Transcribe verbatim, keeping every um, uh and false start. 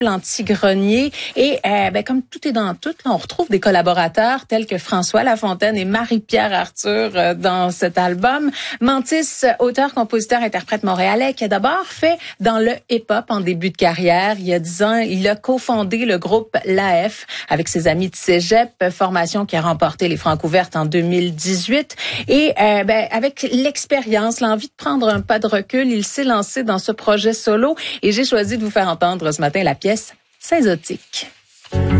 Lanty-Grenier. Et euh, ben, comme tout est dans tout, là, on retrouve des collaborateurs tels que François Lafontaine et Marie-Pierre Arthur euh, dans cet album. Mantis, auteur, compositeur, interprète montréalais, qui a d'abord fait dans le hip-hop en début de carrière. Il y a dix ans, il a cofondé le groupe l'A F avec ses amis de cégep, formation qui a remporté les Francs ouvertes en deux mille dix-huit. Et euh, ben, avec l'expérience, l'envie de prendre un pas de recul, il s'est lancé dans ce projet solo. Et j'ai choisi de vous faire entendre ce matin la pièce Synzotique.